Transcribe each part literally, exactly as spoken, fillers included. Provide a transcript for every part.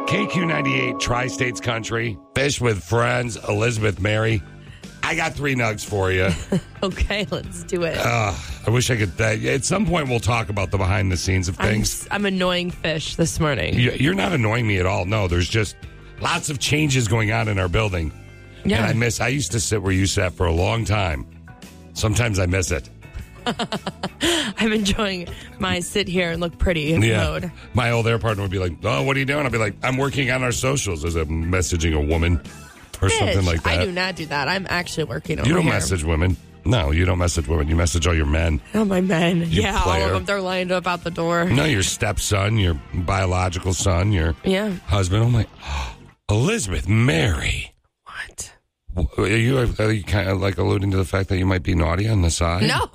K Q ninety-eight, Tri-States Country, Fish with Friends, Elizabeth Mary. I got three nugs for you. Okay, let's do it. Uh, I wish I could. Uh, at some point, we'll talk about the behind the scenes of things. I'm, I'm annoying Fish this morning. You, you're not annoying me at all. No, there's just lots of changes going on in our building. Yeah. And I miss, I used to sit where you sat for a long time. Sometimes I miss it. I'm enjoying my sit here and look pretty Yeah. mode. My old air partner would be like, oh, what are you doing? I'd be like, I'm working on our socials as a messaging a woman or Fish, something like that. I do not do that. I'm actually working over You don't here. message women. No, you don't message women. You message all your men. Oh, my men. You yeah, all player. of them. They're lined up out the door. No, your stepson, your biological son, your Yeah. husband. I'm like, oh, Elizabeth Mary. What? Are you, are you kind of like alluding to the fact that you might be naughty on the side? No.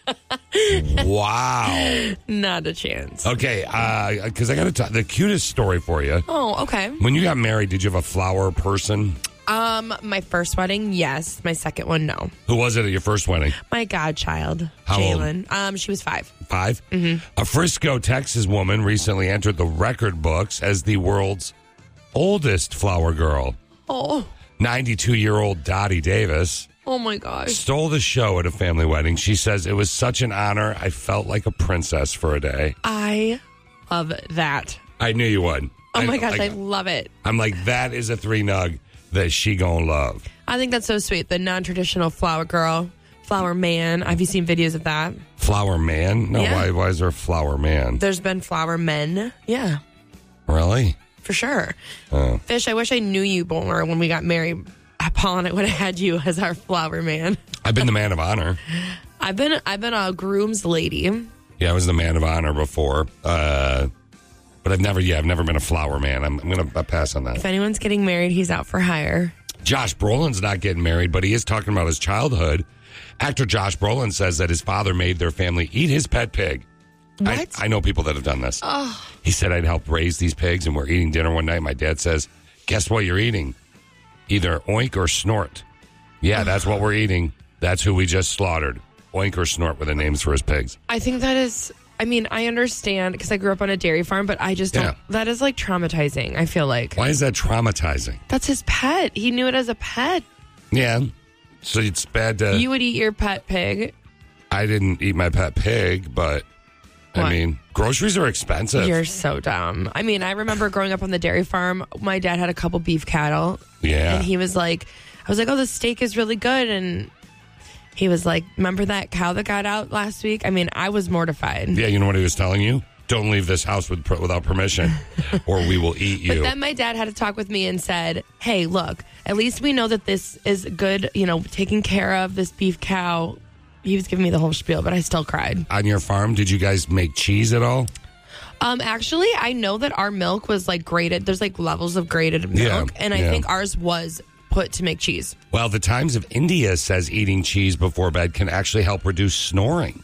Wow. Not a chance. Okay, because I got to talk the cutest story for you. Oh, okay. When you got married, did you have a flower person? Um, my first wedding, yes. My second one, no. Who was it at your first wedding? My godchild, How old? Jalen. Um, she was five. Five? Mm-hmm. A Frisco, Texas woman recently entered the record books as the world's oldest flower girl. Oh, ninety-two-year-old Dottie Davis oh my gosh. stole the show at a family wedding. She says, it was such an honor. I felt like a princess for a day. I love that. I knew you would. Oh my I, gosh, like, I love it. I'm like, that is a three nug that she gonna love. I think that's so sweet. The non-traditional flower girl, flower man. Have you seen videos of that? Flower man? No, Yeah. why, why is there a flower man? There's been flower men. Yeah, Really? for sure. Oh. Fish, I wish I knew you more when we got married. Paul and I would have had you as our flower man. I've been the man of honor. I've been I've been a groom's lady. Yeah, I was the man of honor before. Uh, but I've never, yeah, I've never been a flower man. I'm, I'm going to pass on that. If anyone's getting married, he's out for hire. Josh Brolin's not getting married, but he is talking about his childhood. Actor Josh Brolin says that his father made their family eat his pet pig. What? I, I know people that have done this. Oh. He said, I'd help raise these pigs, and we're eating dinner one night. My dad says, guess what you're eating? Either oink or snort. Yeah, that's what we're eating. That's who we just slaughtered. Oink or snort were the names for his pigs. I think that is, I mean, I understand because I grew up on a dairy farm, but I just don't, Yeah. that is like traumatizing, I feel like. Why is that traumatizing? That's his pet. He knew it as a pet. Yeah. So it's bad to... You would eat your pet pig. I didn't eat my pet pig, but I What? mean, groceries are expensive. You're so dumb. I mean, I remember growing up on the dairy farm, my dad had a couple beef cattle. Yeah. And he was like, I was like, oh, the steak is really good. And he was like, remember that cow that got out last week? I mean, I was mortified. Yeah, you know what he was telling you? Don't leave this house with, without permission, or we will eat you. But then my dad had to talk with me and said, hey, look, at least we know that this is good, you know, taken care of, this beef cow. He was giving me the whole spiel, but I still cried. On your farm, did you guys make cheese at all? Um, actually, I know that our milk was like grated. There's like levels of grated milk, Yeah, and I yeah. think ours was put to make cheese. Well, the Times of India says eating cheese before bed can actually help reduce snoring.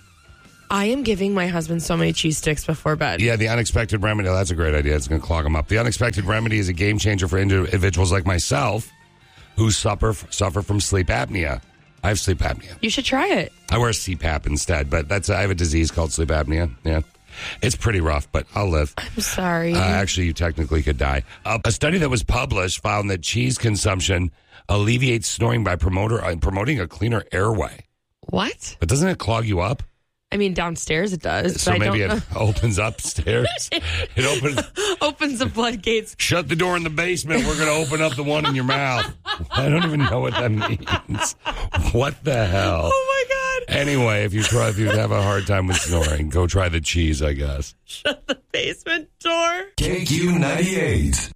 I am giving my husband so many cheese sticks before bed. Yeah, the unexpected remedy, that's a great idea. It's going to clog them up. The unexpected remedy is a game changer for individuals like myself who suffer suffer from sleep apnea. I have sleep apnea. You should try it. I wear C PAP instead, but that's I have a disease called sleep apnea. Yeah. It's pretty rough, but I'll live. I'm sorry. Uh, actually, you technically could die. Uh, a study that was published found that cheese consumption alleviates snoring by promoter, uh, promoting a cleaner airway. What? But doesn't it clog you up? I mean, downstairs it does. So but I maybe don't it opens upstairs. It opens. opens the floodgates. Shut the door in the basement. We're going to open up the one in your mouth. I don't even know what that means. What the hell? Oh my God. Anyway, if you try, if you have a hard time with snoring, go try the cheese, I guess. Shut the basement door. K Q ninety-eight.